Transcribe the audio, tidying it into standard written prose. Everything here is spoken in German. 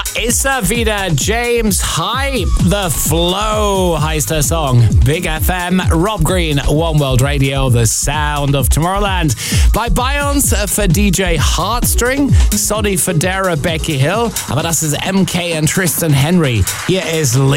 Da ist er wieder, James Hype. The Flow heißt der Song. Big FM, Rob Green, One World Radio, the sound of Tomorrowland. Bleib bei uns für DJ Heartstring, Sonny Fodera, Becky Hill. Aber das ist MK und Tristan Henry. Hier ist